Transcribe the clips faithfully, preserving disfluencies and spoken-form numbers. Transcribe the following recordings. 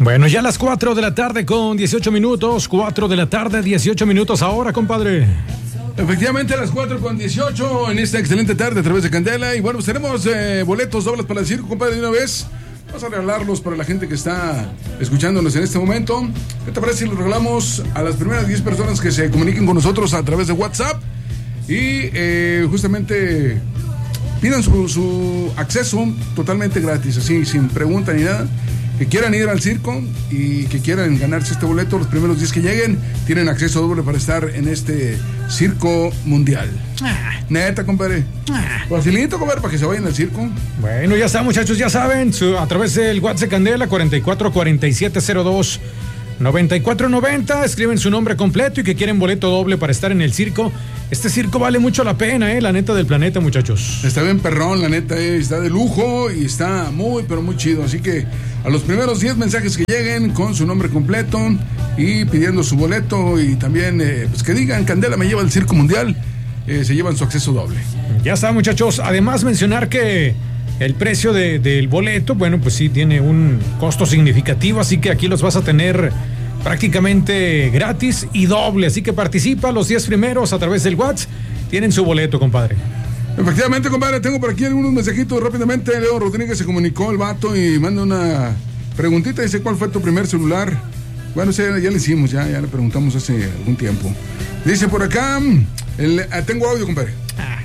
Bueno, ya a las cuatro de la tarde con dieciocho minutos, cuatro de la tarde, dieciocho minutos ahora, compadre. Efectivamente, a las cuatro con dieciocho en esta excelente tarde a través de Candela. Y bueno, pues tenemos eh, boletos dobles para el circo, compadre, de una vez. Vamos a regalarlos para la gente que está escuchándonos en este momento. ¿Qué te parece si los regalamos a las primeras diez personas que se comuniquen con nosotros a través de WhatsApp? Y eh, justamente pidan su, su acceso totalmente gratis, así, sin pregunta ni nada. Que quieran ir al circo y que quieran ganarse este boleto, los primeros diez que lleguen tienen acceso doble para estar en este circo mundial. Ah. Neta, compadre. Ah. Facilito, compadre, para que se vayan al circo. Bueno, ya está, muchachos, ya saben, su, a través del WhatsApp de Candela, cuarenta y cuatro cuarenta y siete cero dos noventa y cuatro noventa, escriben su nombre completo y que quieren boleto doble para estar en el circo. Este circo vale mucho la pena, eh, la neta del planeta, muchachos. Está bien perrón, la neta, eh, está de lujo y está muy, pero muy chido. Así que a los primeros diez mensajes que lleguen con su nombre completo y pidiendo su boleto y también eh, pues que digan Candela me lleva al circo mundial, eh, se llevan su acceso doble. Ya está, muchachos. Además mencionar que el precio de, del boleto, bueno, pues sí tiene un costo significativo, así que aquí los vas a tener prácticamente gratis y doble, así que participa, los diez primeros a través del WhatsApp tienen su boleto, compadre. Efectivamente, compadre, tengo por aquí algunos mensajitos rápidamente. Leo Rodríguez se comunicó el vato y manda una preguntita, dice, ¿cuál fue tu primer celular? Bueno, sí, ya le hicimos, ya, ya le preguntamos hace algún tiempo. Dice por acá, el, eh, tengo audio, compadre. Ah.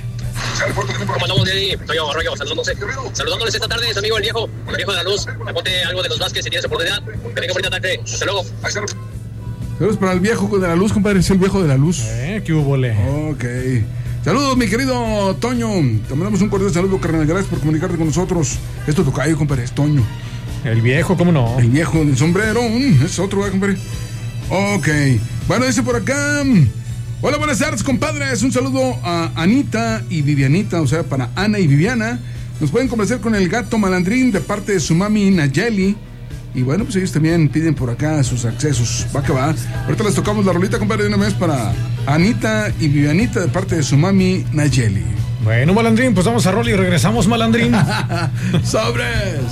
¿Cómo andamos, Daddy? Soy yo, Arroyo, saludándose. Saludándoles esta tarde, es amigo el viejo, el viejo de la luz. Aponte algo de los Vázquez si tienes oportunidad. Que tenga bonita tarde. Hasta luego. Saludos para el viejo de la luz, compadre, es el viejo de la luz. Eh, qué hubo, le. Ok. Saludos, mi querido Toño. Te mandamos un cordial saludo, carnal. Gracias por comunicarte con nosotros. Esto es tocayo, compadre, es Toño. El viejo, ¿cómo no? El viejo del sombrero, mm, es otro, compadre. Ok. Bueno, dice por acá. Hola, buenas tardes, compadres. Un saludo a Anita y Vivianita, o sea, para Ana y Viviana. Nos pueden complacer con el gato malandrín de parte de su mami Nayeli. Y bueno, pues ellos también piden por acá sus accesos. Va que va. Ahorita les tocamos la rolita, compadre, de una vez para Anita y Vivianita de parte de su mami Nayeli. Bueno, malandrín, pues vamos a rol y regresamos, malandrín. ¡Sobres!